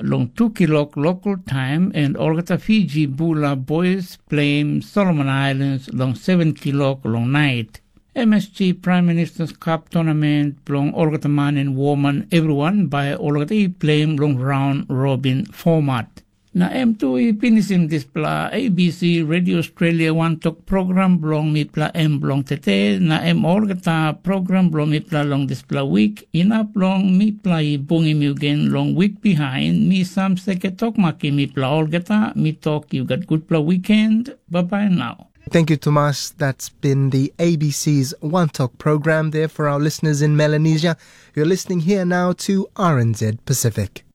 long 2 kilok local time and Olgata Fiji Bula Boys Flame Solomon Islands long 7 kilok long night. MSG Prime Minister's Cup Tournament long Olgata Man and Woman everyone by Olgata Flame long round robin format. Na M2 pinisim displa ABC Radio Australia One Talk program blong mipla M blong tete na M Olgata program blong mipla long displa week inap long mipla bungi mugen long week behind mi sam seke talk maki mipla Olgata mi talk you got good pla weekend. Bye bye now. Thank you, Tomas. That's been the ABC's One Talk program there for our listeners in Melanesia. You're listening here now to RNZ Pacific.